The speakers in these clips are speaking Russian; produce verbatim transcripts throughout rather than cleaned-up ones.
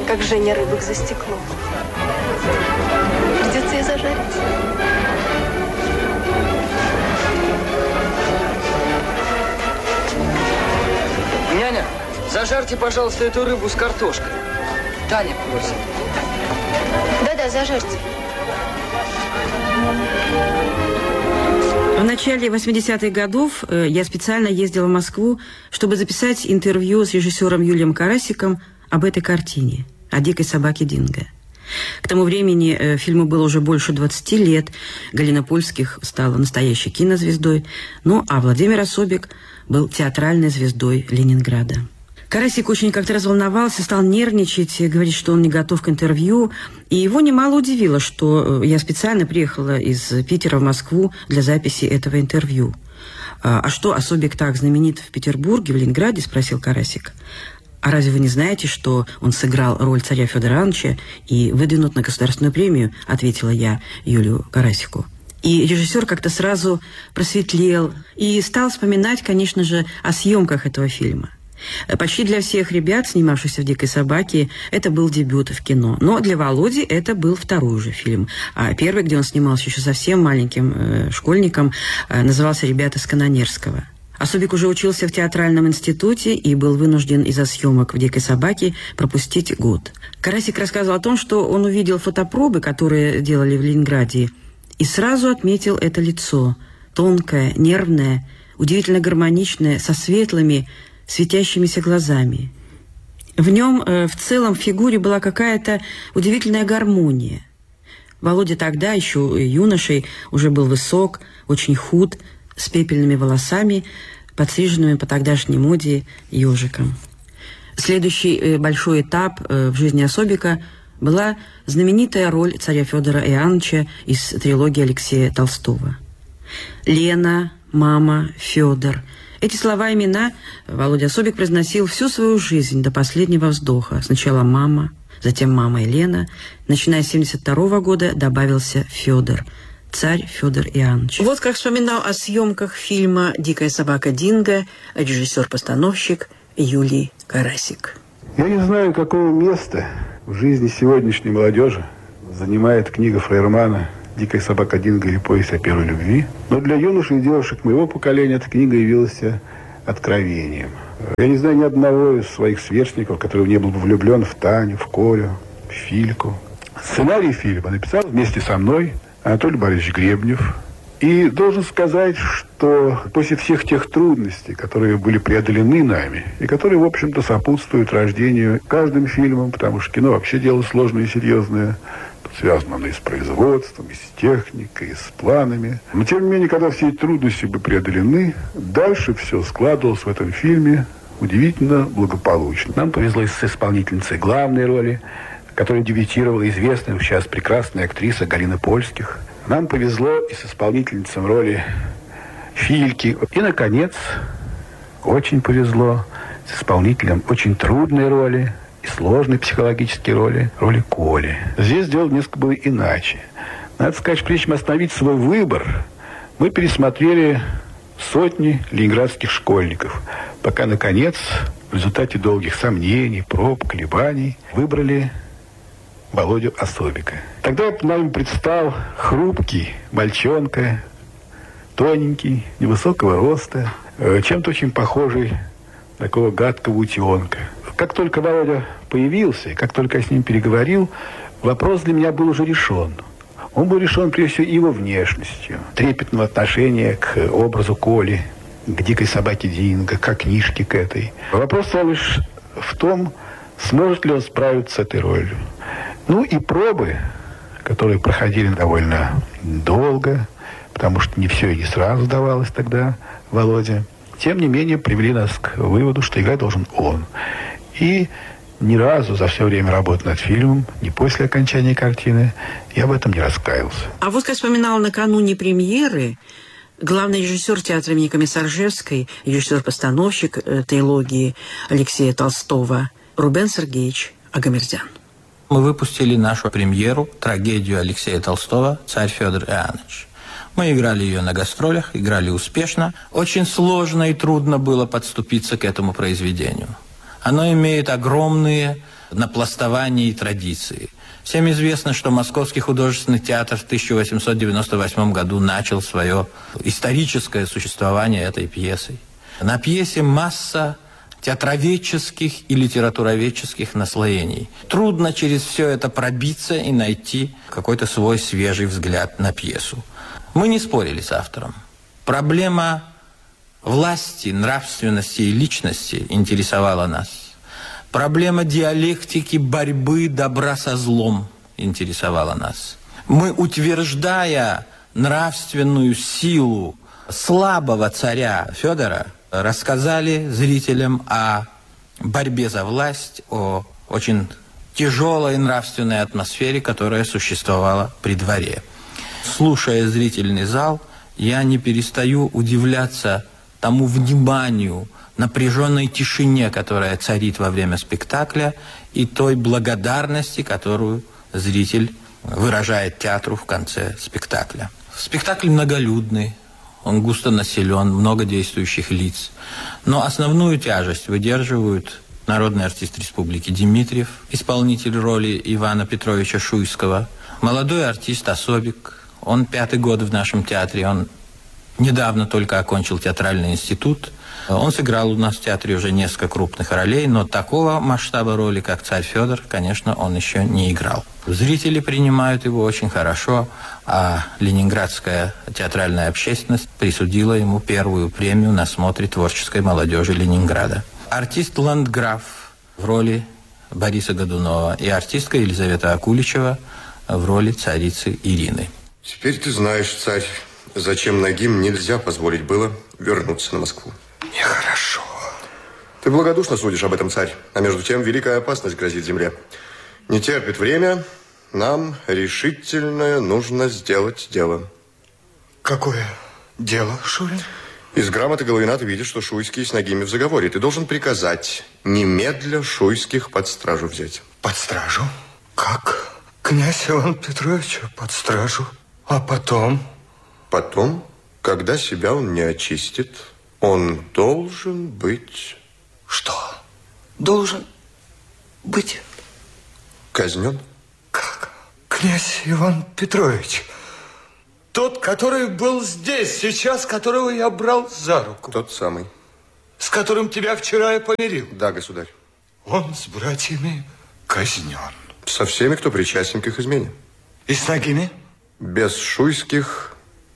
как Женя рыбок за стеклом. Придется ее зажарить. Няня, зажарьте, пожалуйста, эту рыбу с картошкой. Таня просит. Да-да, зажарьте. В начале восьмидесятых годов я специально ездила в Москву, чтобы записать интервью с режиссером Юлием Карасиком об этой картине, о «Дикой собаке Динго». К тому времени фильму было уже больше двадцати лет, Галина Польских стала настоящей кинозвездой, ну а Владимир Особик был театральной звездой Ленинграда. Карасик очень как-то разволновался, стал нервничать, говорить, что он не готов к интервью. И его немало удивило, что я специально приехала из Питера в Москву для записи этого интервью. «А что, Особик так знаменит в Петербурге, в Ленинграде?» – спросил Карасик. «А разве вы не знаете, что он сыграл роль царя Федора Ивановича и выдвинут на государственную премию?» – ответила я Юлию Карасику. И режиссер как-то сразу просветлел и стал вспоминать, конечно же, о съемках этого фильма. Почти для всех ребят, снимавшихся в «Дикой собаке», это был дебют в кино. Но для Володи это был второй уже фильм. А первый, где он снимался еще совсем маленьким э, школьником, э, назывался «Ребята с Канонерского». Особик уже учился в театральном институте и был вынужден из-за съемок в «Дикой собаке» пропустить год. Карасик рассказывал о том, что он увидел фотопробы, которые делали в Ленинграде, и сразу отметил это лицо. Тонкое, нервное, удивительно гармоничное, со светлыми, светящимися глазами. В нем, э, в целом, в фигуре была какая-то удивительная гармония. Володя тогда, еще юношей, уже был высок, очень худ, с пепельными волосами, подстриженными по тогдашней моде ежиком. Следующий э, большой этап э, в жизни Особика была знаменитая роль царя Федора Иоанновича из трилогии Алексея Толстого. Лена, мама, Федор. Эти слова, имена Володя Особик произносил всю свою жизнь до последнего вздоха. Сначала мама, затем мама и Лена. Начиная с семьдесят второго года добавился Федор, царь Федор Иоаннович. Вот как вспоминал о съемках фильма «Дикая собака Динго» режиссер-постановщик Юлий Карасик. Я не знаю, какого места в жизни сегодняшней молодежи занимает книга Фрейермана «Дикая собака Динго» или «Повесть о первой любви». Но для юношей и девушек моего поколения эта книга явилась откровением. Я не знаю ни одного из своих сверстников, который не был бы влюблен в Таню, в Колю, в Фильку. Сценарий фильма написал вместе со мной Анатолий Борисович Гребнев. И должен сказать, что после всех тех трудностей, которые были преодолены нами, и которые, в общем-то, сопутствуют рождению каждым фильмом, потому что кино вообще дело сложное и серьезное, связано оно и с производством, и с техникой, и с планами. Но, тем не менее, когда все эти трудности были преодолены, дальше все складывалось в этом фильме удивительно благополучно. Нам повезло с исполнительницей главной роли, которая дебютировала известная сейчас прекрасная актриса Галина Польских. Нам повезло и с исполнительницей роли Фильки. И, наконец, очень повезло с исполнителем очень трудной роли и сложной психологической роли, роли Коли. Здесь дело несколько было иначе. Надо сказать, прежде чем остановить свой выбор, мы пересмотрели сотни ленинградских школьников, пока, наконец, в результате долгих сомнений, проб, колебаний, выбрали Володю Особика. Тогда нам предстал хрупкий мальчонка, тоненький, невысокого роста, чем-то очень похожий на такого гадкого утенка. Как только Володя появился, как только я с ним переговорил, вопрос для меня был уже решен. Он был решен, прежде всего, его внешностью, трепетного отношения к образу Коли, к «Дикой собаке Динго», к книжке к этой. Вопрос стал лишь в том, сможет ли он справиться с этой ролью. Ну и пробы, которые проходили довольно долго, потому что не все и не сразу давалось тогда Володе, тем не менее привели нас к выводу, что играть должен он. И ни разу за все время работы над фильмом, ни после окончания картины, я об этом не раскаялся. А вот, как вспоминал накануне премьеры, главный режиссер театра имени Комиссаржевской, режиссер-постановщик э, трилогии Алексея Толстого Рубен Сергеевич Агамердян. Мы выпустили нашу премьеру, трагедию Алексея Толстого «Царь Федор Иоаннович». Мы играли ее на гастролях, играли успешно. Очень сложно и трудно было подступиться к этому произведению. Оно имеет огромные напластования и традиции. Всем известно, что Московский художественный театр в тысяча восемьсот девяносто восьмом году начал свое историческое существование этой пьесой. На пьесе масса театроведческих и литературоведческих наслоений. Трудно через все это пробиться и найти какой-то свой свежий взгляд на пьесу. Мы не спорили с автором. Проблема власти, нравственности и личности интересовала нас. Проблема диалектики борьбы добра со злом интересовала нас. Мы, утверждая нравственную силу слабого царя Федора, рассказали зрителям о борьбе за власть, о очень тяжелой нравственной атмосфере, которая существовала при дворе. Слушая зрительный зал, я не перестаю удивляться тому вниманию, напряженной тишине, которая царит во время спектакля, и той благодарности, которую зритель выражает театру в конце спектакля. Спектакль многолюдный, он густо населен, много действующих лиц. Но основную тяжесть выдерживают народный артист республики Дмитриев, исполнитель роли Ивана Петровича Шуйского, молодой артист Особик. Он пятый год в нашем театре, он недавно только окончил театральный институт. Он сыграл у нас в театре уже несколько крупных ролей, но такого масштаба роли, как царь Федор, конечно, он еще не играл. Зрители принимают его очень хорошо, а ленинградская театральная общественность присудила ему первую премию на смотре творческой молодежи Ленинграда. Артист Ландграф в роли Бориса Годунова и артистка Елизавета Акуличева в роли царицы Ирины. Теперь ты знаешь, царь, зачем Нагим нельзя позволить было вернуться на Москву. Нехорошо. Ты благодушно судишь об этом, царь. А между тем великая опасность грозит земле. Не терпит время. Нам решительное нужно сделать дело. Какое дело, Шурин? Из грамоты Головина ты видишь, что Шуйский с Нагими в заговоре. Ты должен приказать немедля Шуйских под стражу взять. Под стражу? Как? Князь Иван Петрович под стражу. А потом? Потом, когда себя он не очистит, он должен быть... Что? Должен быть? Казнен. Как? Князь Иван Петрович. Тот, который был здесь, сейчас, которого я брал за руку. Тот самый. С которым тебя вчера я помирил. Да, государь. Он с братьями казнен. Со всеми, кто причастен к их измене. И с Нагими? Без Шуйских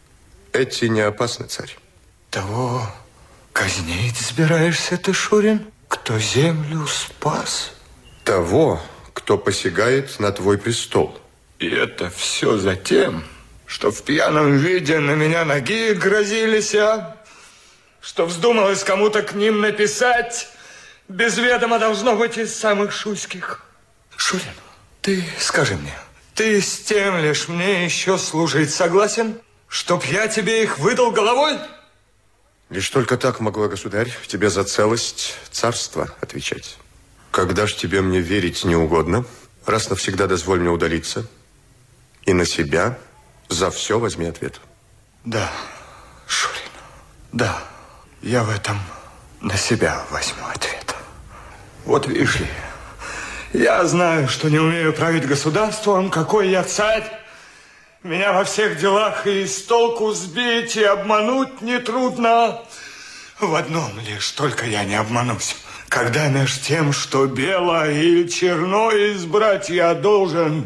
эти не опасны, царь. Того казнить собираешься ты, Шурин? Кто землю спас? Того, кто посягает на твой престол. И это все за тем, что в пьяном виде на меня ноги грозились, а? Что вздумалось кому-то к ним написать, без ведома должно быть из самых Шуйских. Шурин, ты скажи мне, ты с тем лишь мне еще служить согласен, чтоб я тебе их выдал головой? Лишь только так могу, государь, тебе за целость царства отвечать. Когда ж тебе мне верить не угодно, раз навсегда дозволь мне удалиться, и на себя за все возьми ответ. Да, Шурин, да, я в этом на себя возьму ответ. Вот видишь ли, я знаю, что не умею править государством, какой я царь. Меня во всех делах и с толку сбить, и обмануть нетрудно. В одном лишь только я не обманусь. Когда меж тем, что бело или черно избрать я должен,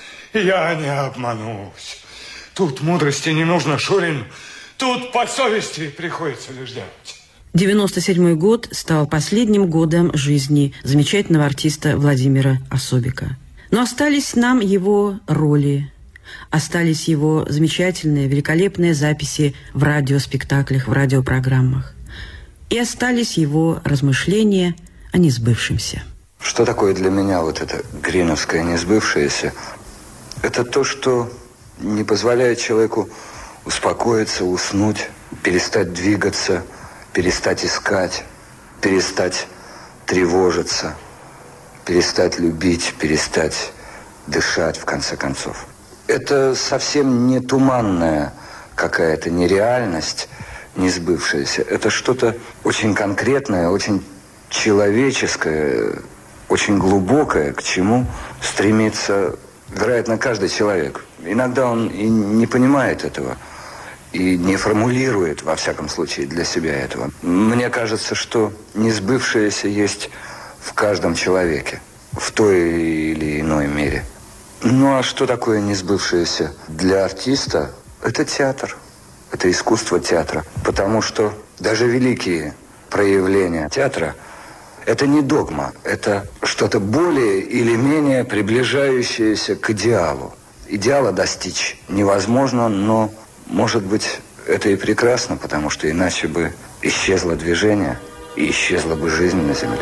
я не обманусь. Тут мудрости не нужно, Шурин. Тут по совести приходится лишь делать. девяносто седьмой год стал последним годом жизни замечательного артиста Владимира Особика. Но остались нам его роли, остались его замечательные, великолепные записи в радиоспектаклях, в радиопрограммах. И остались его размышления о несбывшемся. Что такое для меня вот это гриновское несбывшееся? Это то, что не позволяет человеку успокоиться, уснуть, перестать двигаться, перестать искать, перестать тревожиться, перестать любить, перестать дышать, в конце концов. Это совсем не туманная какая-то нереальность, не сбывшаяся. Это что-то очень конкретное, очень человеческое, очень глубокое, к чему стремится, вероятно, каждый человек. Иногда он и не понимает этого, и не формулирует, во всяком случае, для себя этого. Мне кажется, что несбывшееся есть в каждом человеке, в той или иной мере. Ну а что такое несбывшееся для артиста? Это театр, это искусство театра. Потому что даже великие проявления театра – это не догма, это что-то более или менее приближающееся к идеалу. Идеала достичь невозможно, но, может быть, это и прекрасно, потому что иначе бы исчезло движение и исчезла бы жизнь на земле.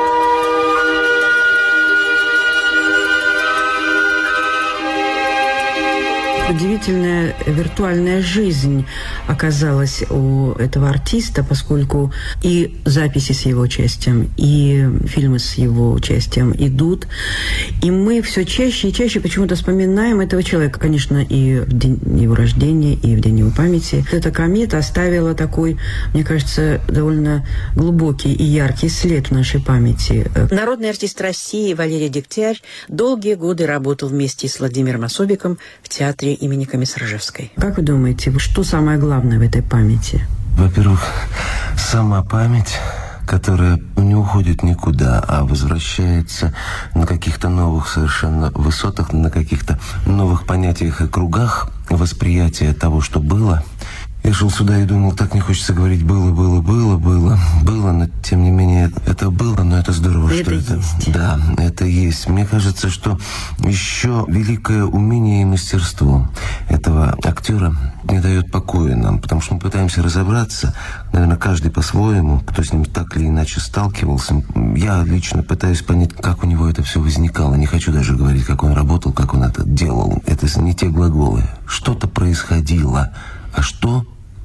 Удивительная виртуальная жизнь оказалась у этого артиста, поскольку и записи с его участием, и фильмы с его участием идут. И мы все чаще и чаще почему-то вспоминаем этого человека. Конечно, и в день его рождения, и в день его памяти. Эта комета оставила такой, мне кажется, довольно глубокий и яркий след в нашей памяти. Народный артист России Валерий Дегтярь долгие годы работал вместе с Владимиром Особиком в театре имени Комиссаржевской. Как вы думаете, что самое главное в этой памяти? Во-первых, сама память, которая не уходит никуда, а возвращается на каких-то новых совершенно высотах, на каких-то новых понятиях и кругах восприятия того, что было. Я шел сюда и думал, так не хочется говорить «было, было, было, было, было», но тем не менее это было, но это здорово, это что это... Есть. Да, это есть. Мне кажется, что еще великое умение и мастерство этого актера не дает покоя нам, потому что мы пытаемся разобраться, наверное, каждый по-своему, кто с ним так или иначе сталкивался. Я лично пытаюсь понять, как у него это все возникало. Не хочу даже говорить, как он работал, как он это делал. Это не те глаголы. Что-то происходило. А что?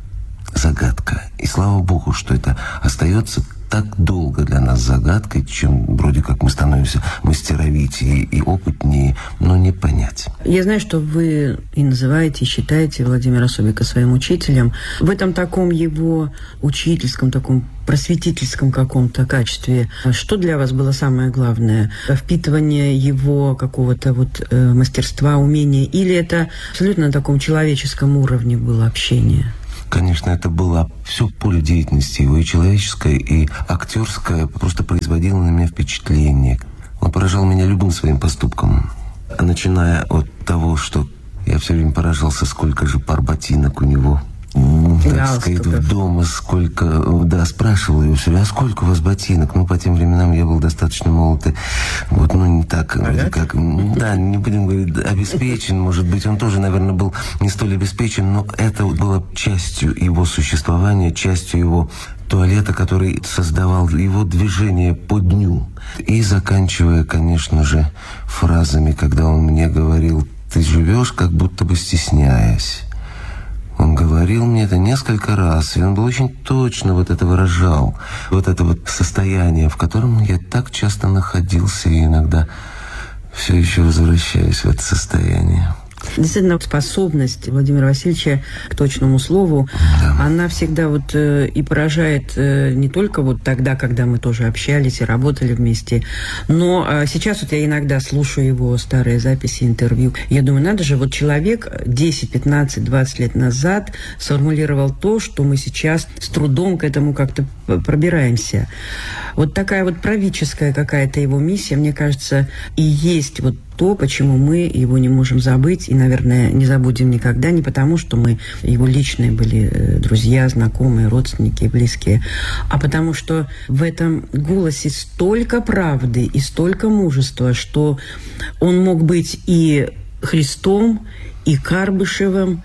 Загадка. И слава богу, что это остается так долго для нас загадкой, чем вроде как мы становимся мастеровитее и опытнее, но не понять. Я знаю, что вы и называете, и считаете Владимира Особика своим учителем. В этом таком его учительском, таком просветительском каком-то качестве, что для вас было самое главное? Впитывание его какого-то вот э, мастерства, умения? Или это абсолютно на таком человеческом уровне было общение? Конечно, это было все поле деятельности его, и человеческое, и актерское, просто производило на меня впечатление. Он поражал меня любым своим поступком. Начиная от того, что я все время поражался, сколько же пар ботинок у него. Так сказать, дома сколько, да, спрашивал его все время, а сколько у вас ботинок? Ну, по тем временам я был достаточно молод, и вот, ну, не так, вроде как, да, не будем говорить, обеспечен, может быть, он тоже, наверное, был не столь обеспечен, но это было частью его существования, частью его туалета, который создавал его движение по дню. И заканчивая, конечно же, фразами, когда он мне говорил, ты живешь, как будто бы стесняясь. Он говорил мне это несколько раз, и он был очень точно вот это выражал. Вот это вот состояние, в котором я так часто находился, и иногда все еще возвращаюсь в это состояние. Действительно, способность Владимира Васильевича к точному слову, да. Она всегда вот э, и поражает э, не только вот тогда, когда мы тоже общались и работали вместе, но э, сейчас вот я иногда слушаю его старые записи, интервью. Я думаю, надо же, вот человек десять, пятнадцать, двадцать лет назад сформулировал то, что мы сейчас с трудом к этому как-то пробираемся. Вот такая вот правительская какая-то его миссия, мне кажется, и есть вот то, почему мы его не можем забыть и, наверное, не забудем никогда, не потому, что мы его личные были друзья, знакомые, родственники, близкие, а потому что в этом голосе столько правды и столько мужества, что он мог быть и Христом, и Карбышевым,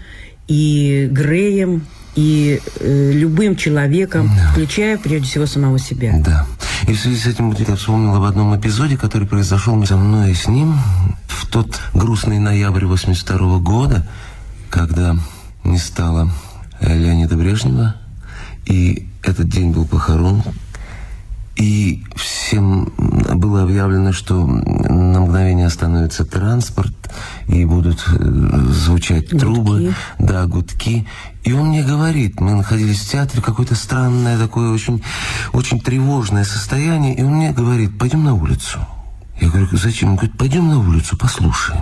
и Греем, и э, любым человеком, да. Включая, прежде всего, самого себя. Да. И в связи с этим я вспомнил об одном эпизоде, который произошел со мной и с ним в тот грустный ноябрь восемьдесят второго года, когда не стало Леонида Брежнева, и этот день был похорон, и всем было объявлено, что на мгновение остановится транспорт, и будут звучать гудки. трубы, да, гудки. И он мне говорит, мы находились в театре, какое-то странное такое очень, очень тревожное состояние, и он мне говорит, пойдем на улицу. Я говорю, зачем? Он говорит, пойдем на улицу, послушаем.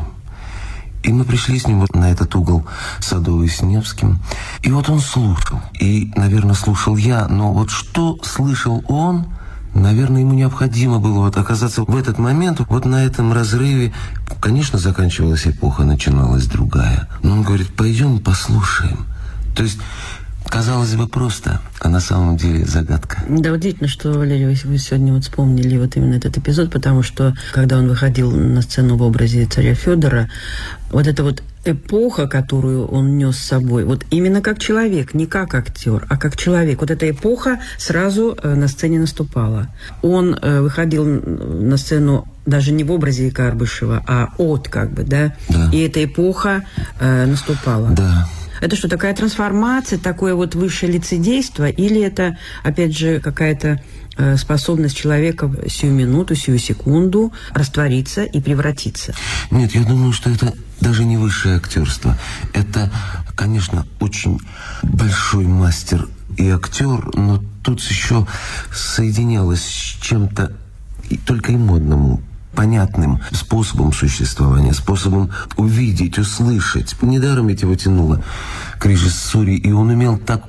И мы пришли с ним вот на этот угол Садовый с Невским. И вот он слушал. И, наверное, слушал я. Но вот что слышал он, наверное, ему необходимо было вот оказаться в этот момент, вот на этом разрыве. Конечно, заканчивалась эпоха, начиналась другая. Но он говорит, пойдем послушаем. То есть, казалось бы, просто, а на самом деле загадка. Да, удивительно, что, Валерий, вы сегодня вот вспомнили вот именно этот эпизод, потому что, когда он выходил на сцену в образе царя Федора, вот эта вот эпоха, которую он нес с собой, вот именно как человек, не как актер, а как человек, вот эта эпоха сразу на сцене наступала. Он выходил на сцену даже не в образе Карбышева, а от, как бы, да, да. И эта эпоха э, наступала. Да. Это что, такая трансформация, такое вот высшее лицедейство, или это, опять же, какая-то э, способность человека сию минуту, сию секунду раствориться и превратиться? Нет, я думаю, что это даже не высшее актерство. Это, конечно, очень большой мастер и актер, но тут еще соединялось с чем-то только ему одному понятным способом существования, способом увидеть, услышать. Недаром ведь его тянуло к режиссуре, и он умел так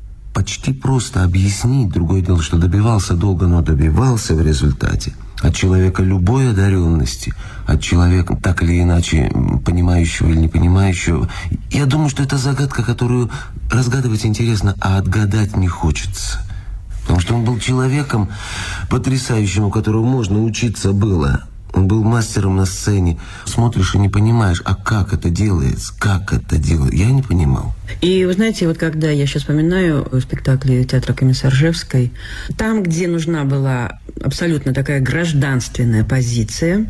почти просто объяснить. Другое дело, что добивался долго, но добивался в результате. От человека любой одаренности, от человека так или иначе понимающего или не понимающего. Я думаю, что это загадка, которую разгадывать интересно, а отгадать не хочется. Потому что он был человеком потрясающим, у которого можно учиться было. Он был мастером на сцене. Смотришь и не понимаешь, а как это делается, как это делается. Я не понимал. И вы знаете, вот когда я сейчас вспоминаю спектакли театра Комиссаржевской, там, где нужна была абсолютно такая гражданственная позиция,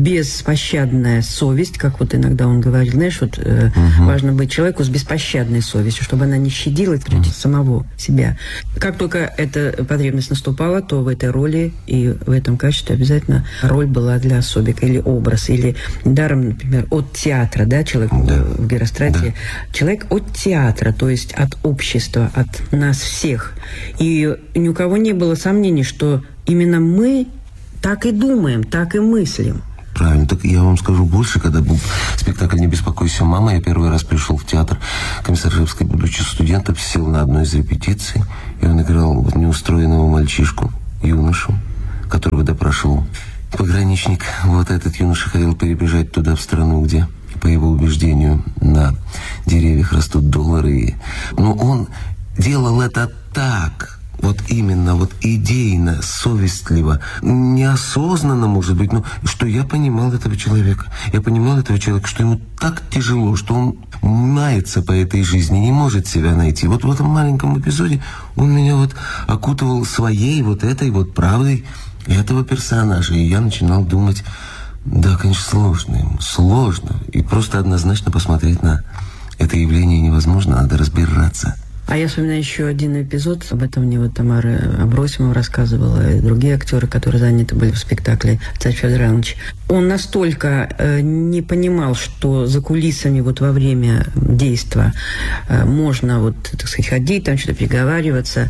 беспощадная совесть, как вот иногда он говорил, знаешь, вот э, угу. важно быть человеку с беспощадной совестью, чтобы она не щадила угу. самого себя. Как только эта потребность наступала, то в этой роли и в этом качестве обязательно роль была для Собика, или образ, или даром, например, от театра, да, человек да. в Герострате, да. человек от театра, то есть от общества, от нас всех. И ни у кого не было сомнений, что именно мы так и думаем, так и мыслим. Правильно. Так я вам скажу больше, когда был спектакль «Не беспокойся, мама», я первый раз пришел в театр Комиссаржевской, будучи студентом, сел на одной из репетиций, и он играл вот неустроенного мальчишку, юношу, которого допрашивал пограничник. Вот этот юноша хотел перебежать туда, в страну, где, по его убеждению, на деревьях растут доллары. Но он делал это так... Вот именно, вот идейно, совестливо, неосознанно, может быть, но что я понимал этого человека. Я понимал этого человека, что ему так тяжело, что он мается по этой жизни, не может себя найти. Вот в этом маленьком эпизоде он меня вот окутывал своей вот этой вот правдой этого персонажа. И я начинал думать, да, конечно, сложно ему, сложно. И просто однозначно посмотреть на это явление невозможно, надо разбираться. А я вспоминаю еще один эпизод, об этом мне вот Тамара Абросимова рассказывала, и другие актеры, которые заняты были в спектакле «Царь Федор Иванович». Он настолько э, не понимал, что за кулисами вот во время действия э, можно вот, так сказать, ходить, там что-то переговариваться,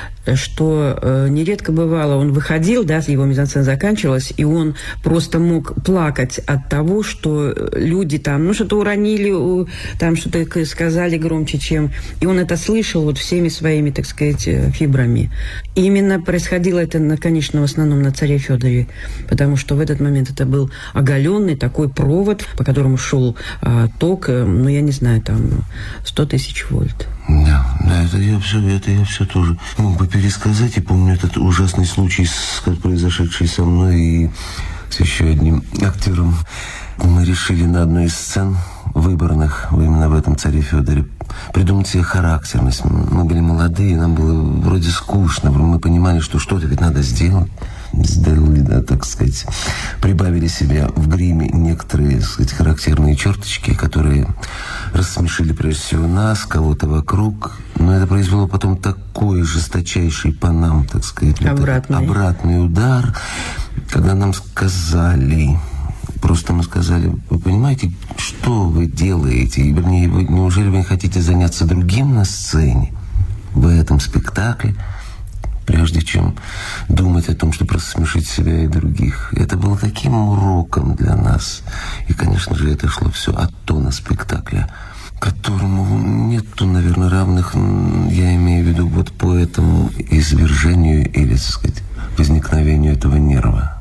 что э, нередко бывало, он выходил, да, его мизансцена заканчивалась, и он просто мог плакать от того, что люди там, ну, что-то уронили, там что-то сказали громче, чем... И он это слышал вот всеми своими, так сказать, фибрами. И именно происходило это, конечно, в основном на царе Федоре, потому что в этот момент это был оголенный такой провод, по которому шел э, ток, э, ну, я не знаю, там, сто тысяч вольт. Да, да, это я все, это я все тоже мог бы пересказать. И помню этот ужасный случай, произошедший со мной и с еще одним актером. Мы решили на одной из сцен выборных, именно в этом «Царе Федоре», придумать себе характерность. Мы были молодые, нам было вроде скучно. Мы понимали, что что-то ведь надо сделать. Сделали, да, так сказать, прибавили себе в гриме некоторые, так сказать, характерные черточки, которые рассмешили прежде всего нас, кого-то вокруг. Но это произвело потом такой жесточайший по нам, так сказать, обратный, обратный удар, когда нам сказали, Просто мы сказали: вы понимаете, что вы делаете? И, вернее, вы, неужели вы не хотите заняться другим на сцене, в этом спектакле, прежде чем думать о том, чтобы рассмешить себя и других? Это было таким уроком для нас. И, конечно же, это шло все от тона спектакля, которому нету, наверное, равных, я имею в виду, вот по этому извержению или, так сказать, возникновению этого нерва.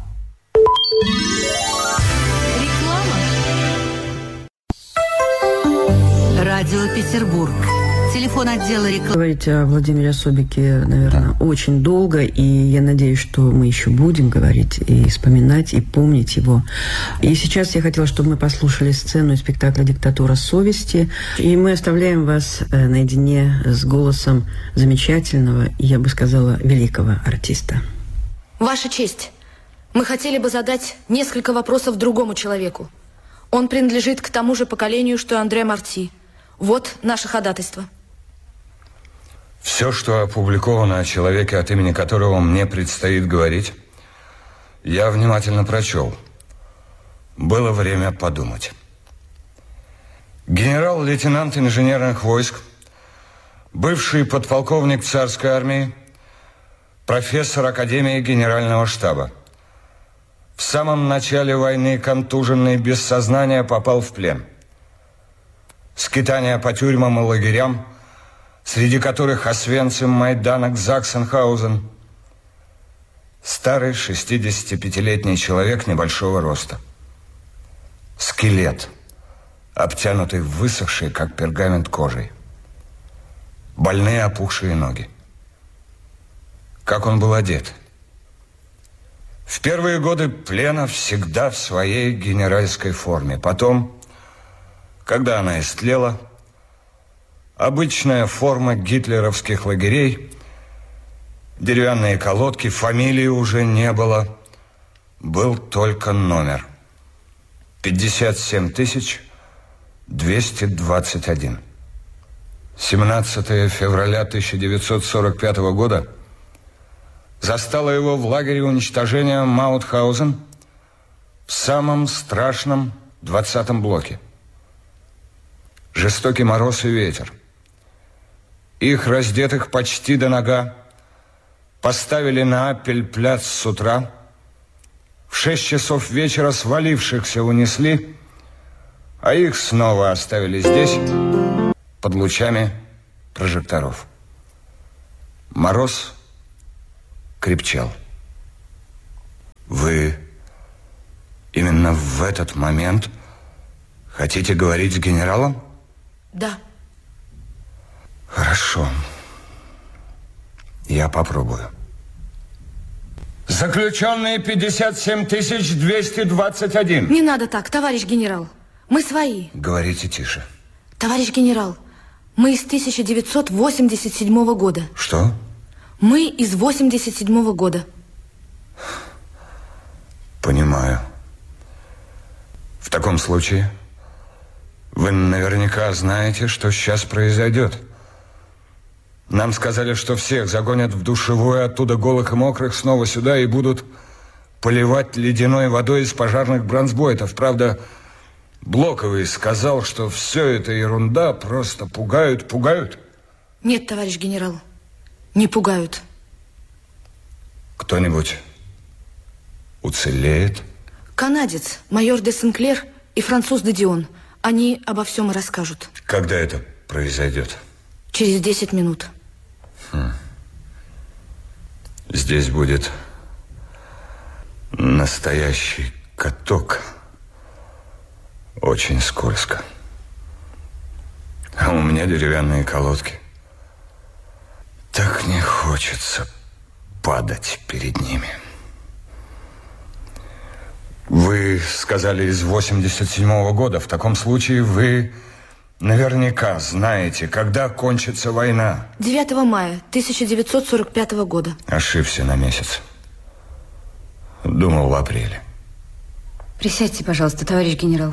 Радио Петербург. Телефон отдела рекламы. Говорить о Владимире Особике, наверное, да. очень долго, и я надеюсь, что мы еще будем говорить и вспоминать, и помнить его. И сейчас я хотела, чтобы мы послушали сцену из спектакля «Диктатура совести», и мы оставляем вас наедине с голосом замечательного, и, я бы сказала, великого артиста. Ваша честь, мы хотели бы задать несколько вопросов другому человеку. Он принадлежит к тому же поколению, что и Андре Марти. Вот наше ходатайство. Все, что опубликовано о человеке, от имени которого мне предстоит говорить, я внимательно прочел. Было время подумать. Генерал-лейтенант инженерных войск, бывший подполковник царской армии, профессор Академии Генерального штаба. В самом начале войны, контуженный, без сознания, попал в плен. Скитания по тюрьмам и лагерям, среди которых Освенцим, Майданок, Заксенхаузен. Старый шестидесятипятилетний человек небольшого роста. Скелет, обтянутый высохшей, как пергамент, кожей. Больные опухшие ноги. Как он был одет? В первые годы плена всегда в своей генеральской форме. Потом, когда она истлела, обычная форма гитлеровских лагерей, деревянные колодки, фамилии уже не было, был только номер. пятьдесят семь тысяч двести двадцать один. семнадцатого февраля тысяча девятьсот сорок пятого года застало его в лагере уничтожения Маутхаузен в самом страшном двадцатом блоке. Жестокий мороз и ветер. Их, раздетых почти до нога, поставили на Аппельпляц с утра. В шесть часов вечера свалившихся унесли, а их снова оставили здесь, под лучами прожекторов. Мороз крепчал. Вы именно в этот момент хотите говорить с генералом? Да. Хорошо. Я попробую. Заключенные пятьдесят семь тысяч двести двадцать один. Не надо так, товарищ генерал. Мы свои. Говорите тише. Товарищ генерал, мы из тысяча девятьсот восемьдесят седьмого года. Что? Мы из восемьдесят седьмого года. Понимаю. В таком случае вы наверняка знаете, что сейчас произойдет. Нам сказали, что всех загонят в душевую, оттуда голых и мокрых снова сюда и будут поливать ледяной водой из пожарных бронзбойтов. Правда, Блоковый сказал, что все это ерунда, просто пугают, пугают. Нет, товарищ генерал, не пугают. Кто-нибудь уцелеет? Канадец, майор де Сенклер и француз де Дион. Они обо всем и расскажут. Когда это произойдет? Через десять минут. Хм. Здесь будет настоящий каток. Очень скользко. А у меня деревянные колодки. Так не хочется падать перед ними. Вы сказали из восемьдесят седьмого года. В таком случае вы наверняка знаете, когда кончится война. девятого мая тысяча девятьсот сорок пятого года. Ошибся на месяц. Думал, в апреле. Присядьте, пожалуйста, товарищ генерал.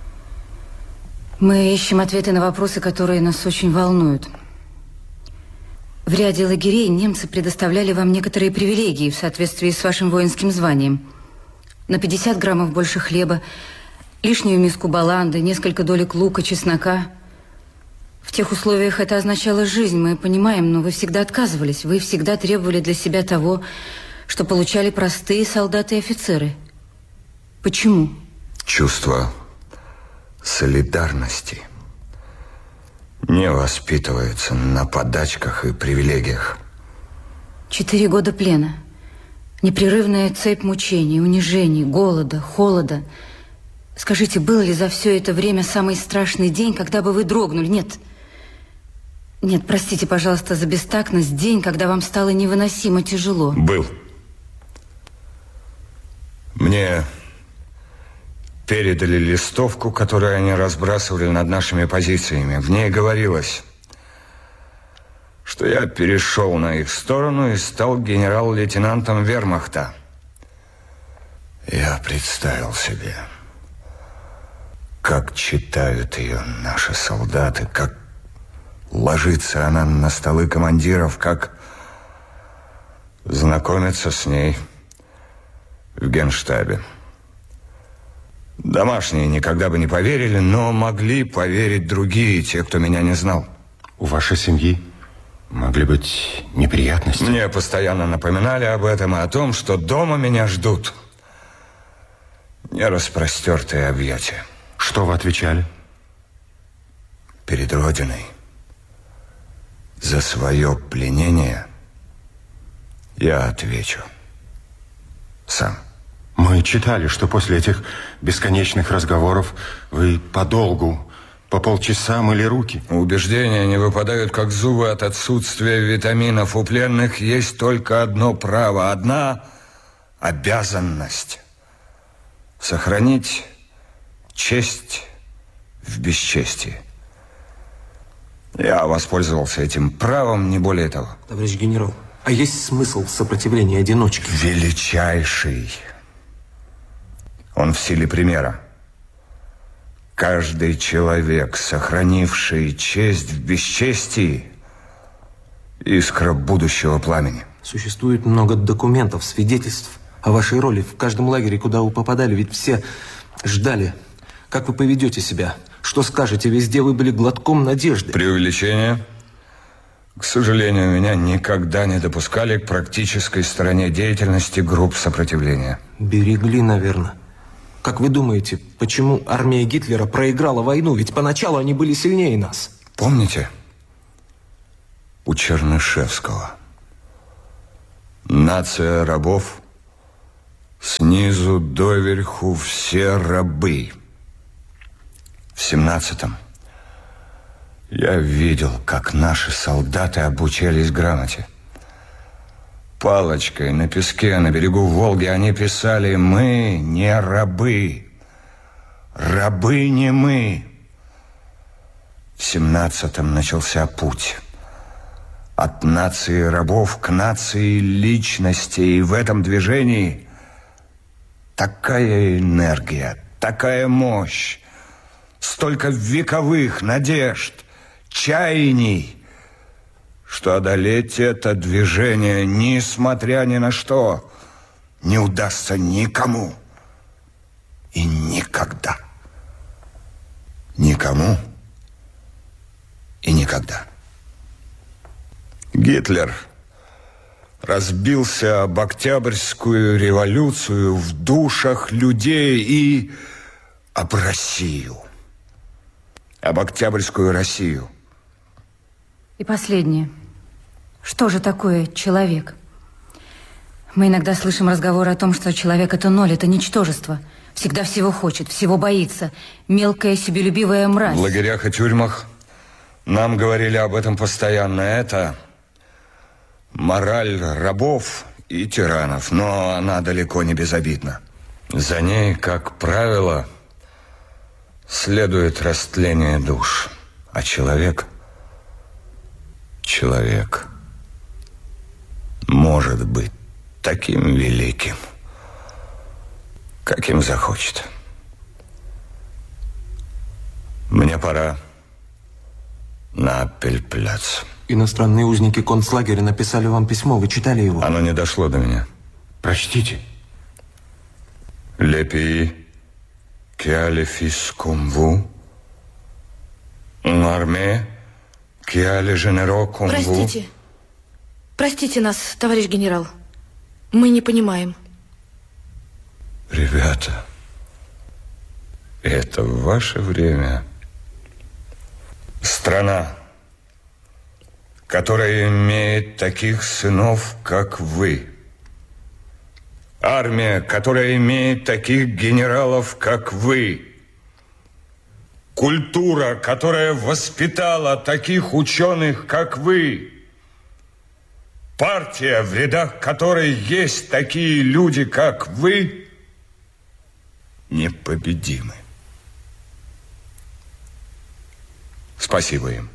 Мы ищем ответы на вопросы, которые нас очень волнуют. В ряде лагерей немцы предоставляли вам некоторые привилегии в соответствии с вашим воинским званием. На пятьдесят граммов больше хлеба, лишнюю миску баланды, несколько долек лука, чеснока. В тех условиях это означало жизнь, мы понимаем, но вы всегда отказывались. Вы всегда требовали для себя того, что получали простые солдаты и офицеры. Почему? Чувство солидарности не воспитывается на подачках и привилегиях. Четыре года плена. Непрерывная цепь мучений, унижений, голода, холода. Скажите, был ли за все это время самый страшный день, когда бы вы дрогнули? Нет. Нет, простите, пожалуйста, за бестактность. День, когда вам стало невыносимо тяжело. Был. Мне передали листовку, которую они разбрасывали над нашими позициями. В ней говорилось, что я перешел на их сторону и стал генерал-лейтенантом вермахта. Я представил себе, как читают ее наши солдаты, как ложится она на столы командиров, как знакомиться с ней в генштабе. Домашние никогда бы не поверили, но могли поверить другие, те, кто меня не знал. У вашей семьи могли быть неприятности? Мне постоянно напоминали об этом и о том, что дома меня ждут нераспростертые объятия. Что вы отвечали? Перед Родиной за свое пленение я отвечу сам. Мы читали, что после этих бесконечных разговоров вы подолгу, по полчаса мыли руки. Убеждения не выпадают, как зубы от отсутствия витаминов. У пленных есть только одно право, одна обязанность – сохранить честь в бесчестии. Я воспользовался этим правом, не более того. Товарищ генерал, а есть смысл в сопротивлении одиночки? Величайший. Он в силе примера. Каждый человек, сохранивший честь в бесчестии, искра будущего пламени. Существует много документов, свидетельств о вашей роли в каждом лагере, куда вы попадали, ведь все ждали. Как вы поведете себя? Что скажете? Везде вы были глотком надежды. Преувеличение. К сожалению, меня никогда не допускали к практической стороне деятельности групп сопротивления. Берегли, наверное. Как вы думаете, почему армия Гитлера проиграла войну? Ведь поначалу они были сильнее нас. Помните? У Чернышевского. Нация рабов, снизу доверху все рабы. В семнадцатом я видел, как наши солдаты обучались грамоте. Палочкой на песке на берегу Волги они писали: «Мы не рабы, рабы не мы». В семнадцатом начался путь от нации рабов к нации личностей. И в этом движении такая энергия, такая мощь, столько вековых надежд, чаяний, что одолеть это движение, несмотря ни на что, не удастся никому и никогда. Никому и никогда. Гитлер разбился об Октябрьскую революцию в душах людей и об Россию. Об Октябрьскую Россию. И последнее. Что же такое человек? Мы иногда слышим разговоры о том, что человек – это ноль, это ничтожество. Всегда всего хочет, всего боится. Мелкая себелюбивая мразь. В лагерях и тюрьмах нам говорили об этом постоянно. Это мораль рабов и тиранов, но она далеко не безобидна. За ней, как правило, следует растление душ. А человек, человек может быть таким великим, каким захочет. Мне пора на Аппельпляц. Иностранные узники концлагеря написали вам письмо, вы читали его? Оно не дошло до меня. Прочтите. Les pays qui a les fils comme vous, une armée qui a les généraux comme vous. Простите. Простите нас, товарищ генерал. Мы не понимаем. Ребята, это в ваше время страна, которая имеет таких сынов, как вы. Армия, которая имеет таких генералов, как вы. Культура, которая воспитала таких ученых, как вы. Партия, в рядах которой есть такие люди, как вы, непобедимы. Спасибо им.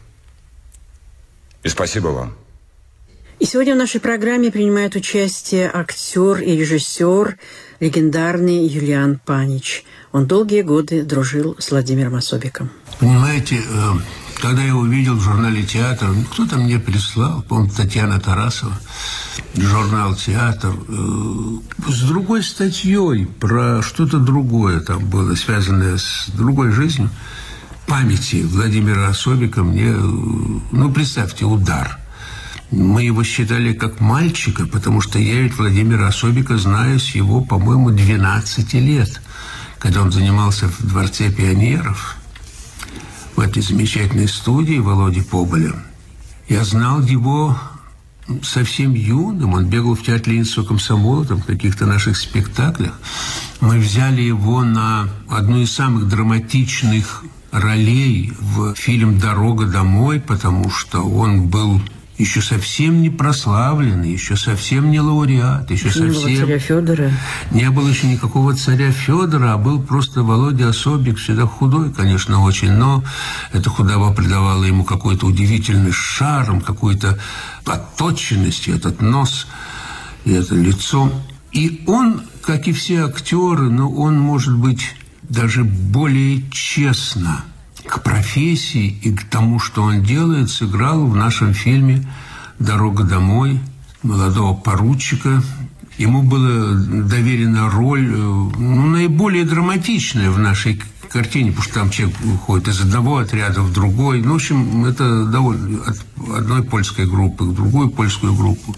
И спасибо вам. И сегодня в нашей программе принимает участие актер и режиссер, легендарный Юлиан Панич. Он долгие годы дружил с Владимиром Особиком. Понимаете, когда я увидел в журнале «Театр», кто-то мне прислал, по-моему, Татьяна Тарасова, журнал «Театр», с другой статьей про что-то другое там было, связанное с другой жизнью, памяти Владимира Особика, мне, ну, представьте, удар. Мы его считали как мальчика, потому что я ведь Владимира Особика знаю с его, по-моему, двенадцати лет, когда он занимался в Дворце пионеров, в этой замечательной студии Володи Поболя. Я знал его совсем юным, он бегал в театре Ленинского комсомола, там, в каких-то наших спектаклях. Мы взяли его на одну из самых драматичных ролей в фильм «Дорога домой», потому что он был еще совсем не прославленный, еще совсем не лауреат, еще, еще совсем... Не было царя Федора. Не было еще никакого царя Федора, а был просто Володя Особик, всегда худой, конечно, очень, но эта худоба придавала ему какой-то удивительный шарм, какую-то отточенность, и этот нос, и это лицо. И он, как и все актеры, но он, может быть, даже более честно к профессии и к тому, что он делает, сыграл в нашем фильме «Дорога домой» молодого поручика. Ему была доверена роль, ну, наиболее драматичная в нашей картине, потому что там человек уходит из одного отряда в другой. Ну, в общем, это довольно от одной польской группы к другой польскую группу.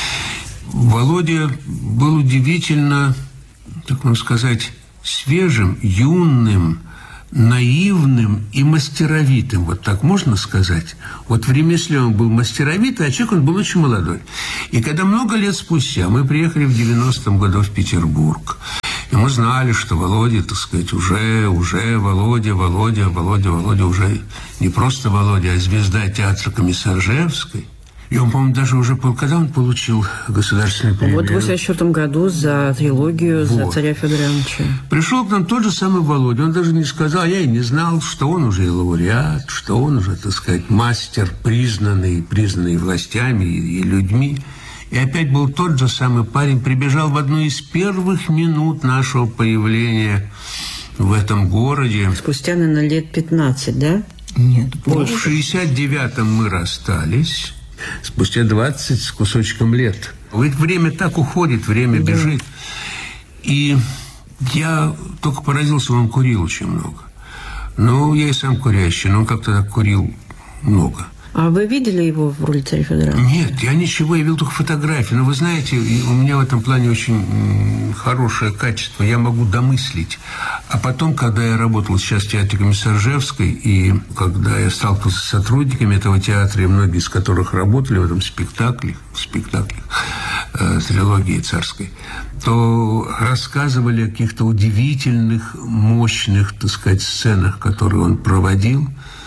Володя был удивительно, так можно сказать, свежим, юным, наивным и мастеровитым, вот так можно сказать. Вот в ремесле он был мастеровитый, а человек он был очень молодой. И когда много лет спустя мы приехали в девяностом году в Петербург, и мы знали, что Володя, так сказать, уже, уже Володя, Володя, Володя, Володя уже не просто Володя, а звезда театра Комиссаржевской. И он, по-моему, даже уже... Когда он получил государственную премию? Вот в восемьдесят четвёртом году за трилогию, вот, за царя Федора Ивановича. Пришел к нам тот же самый Володя. Он даже не сказал, я и не знал, что он уже и лауреат, что он уже, так сказать, мастер, признанный, признанный властями и, и людьми. И опять был тот же самый парень. Прибежал в одну из первых минут нашего появления в этом городе. Спустя, наверное, лет пятнадцать, да? Нет. Вот в шестьдесят девятом мы расстались. Спустя двадцать с кусочком лет. Ведь время так уходит, время да. бежит. И я только поразился, он курил очень много. Ну, я и сам курящий, но он как-то так курил много. А вы видели его в роли царя Федора? Нет, я ничего, я видел только фотографии. Но вы знаете, у меня в этом плане очень хорошее качество. Я могу домыслить. А потом, когда я работал сейчас в театре Комиссаржевской, и когда я сталкивался с сотрудниками этого театра, и многие из которых работали в этом спектакле, в спектаклях э, трилогии царской, то рассказывали о каких-то удивительных, мощных, так сказать, сценах, которые он проводил.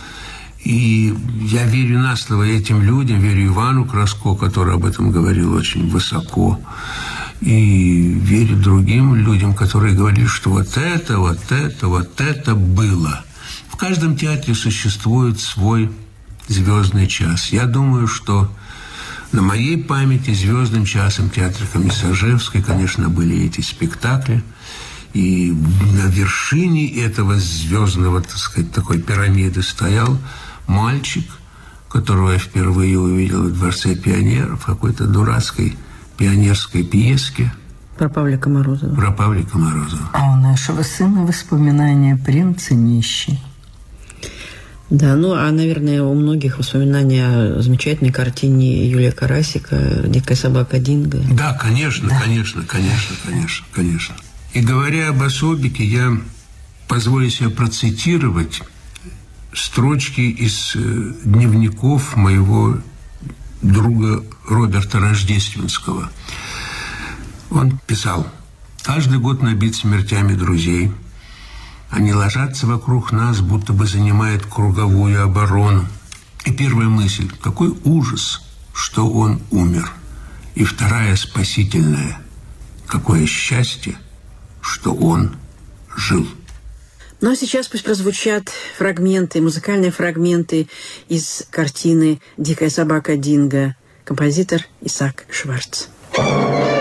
И я верю на слово этим людям, верю Ивану Краско, который об этом говорил очень высоко, и верю другим людям, которые говорили, что вот это, вот это, вот это было. В каждом театре существует свой звездный час. Я думаю, что на моей памяти звездным часом театра Комиссаржевской, конечно, были эти спектакли. И на вершине этого звездного, так сказать, такой пирамиды стоял мальчик, которого я впервые увидел в Дворце пионеров, в какой-то дурацкой пионерской пьеске. Про Павлика Морозова. Про Павлика Морозова. А у нашего сына воспоминания «Принц и нищий». Да, ну, а, наверное, у многих воспоминания о замечательной картине Юлия Карасика «Дикая собака Динго». Да, конечно, да. конечно, конечно, конечно, конечно. И говоря об особике, я позволю себе процитировать строчки из дневников моего друга Роберта Рождественского. Он писал: «Каждый год набит смертями друзей. Они ложатся вокруг нас, будто бы занимают круговую оборону. И первая мысль – какой ужас, что он умер. И вторая спасительная – какое счастье, что он жил». Ну а сейчас пусть прозвучат фрагменты, музыкальные фрагменты из картины «Дикая собака Динго», композитор Исаак Шварц.